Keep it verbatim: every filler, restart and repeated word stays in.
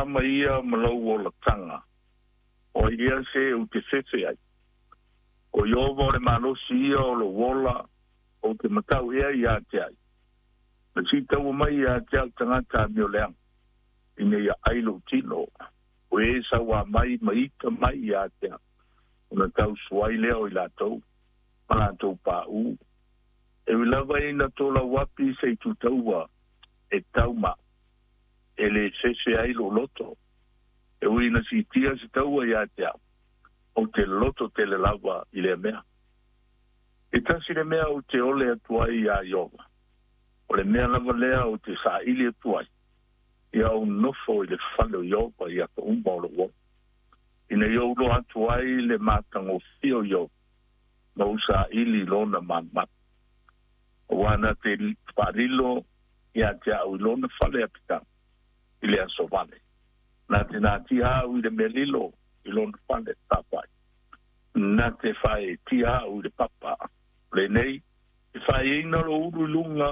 tama ia malau o la tanga. O ia se u te fefe ai. O iovo le malosi ia o lo wola o te matau ia ia te ai. Na si tau mai ia te au tangata mio leang. Ine ia ailo tino. O e sa wa mai maita mai ia te au. Una tau suai leo i la tau. Mana tau pa u. E wilawa ina tola wapi se tu taua. E tau ma. E le sese ailo loto. E uina si tia si taua ia te au. O te loto te le lawa i le mea. E tasi le mea o te ole atuai ia ioga. O le mea lava lea o te sa ili atuai. Ia o nofo i le fale o ioga ia ka umba o le wo. Ina ioga atuai le matango fio ioga. Ma usa ili lona manmat. O wana te parilo ia te au lona fale apita. I le aso vale. Na te nati au i le melilo. I lona fale tapai. Na te whae tia au le papa. Le nei, te whae ina lo uru lunga